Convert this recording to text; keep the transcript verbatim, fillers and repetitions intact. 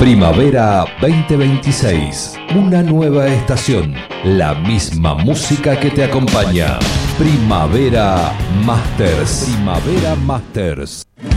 Primavera veinte veintiséis. Una nueva estación. La misma música que te acompaña. Primavera Masters. Primavera Masters.